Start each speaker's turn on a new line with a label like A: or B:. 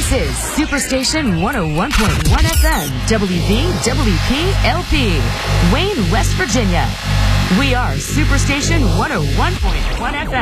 A: This is Superstation 101.1 FM, WVWP-LP, Wayne, West Virginia. We are Superstation 101.1 FM.